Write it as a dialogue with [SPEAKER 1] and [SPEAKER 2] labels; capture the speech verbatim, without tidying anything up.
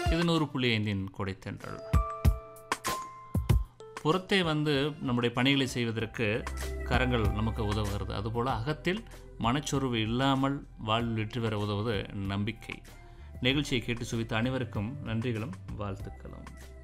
[SPEAKER 1] இது நூறு புள்ளி ஐந்தின் கொடைத்தென்றல். புறத்தே வந்து நம்முடைய பணிகளை செய்வதற்கு கரங்கள் நமக்கு உதவுகிறது. அதுபோல் அகத்தில் மனச்சொருவு இல்லாமல் வாழ்வில் வெற்றி பெற உதவுவது நம்பிக்கை. நிகழ்ச்சியை கேட்டு சுவித்த அனைவருக்கும் நன்றிகளும் வாழ்த்துக்களும்.